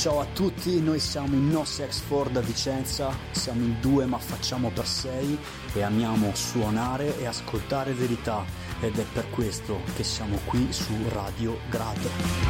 Ciao a tutti, noi siamo i No Sex For da Vicenza, siamo in 2 ma facciamo per 6 e amiamo suonare e ascoltare verità ed è per questo che siamo qui su Radio Grado.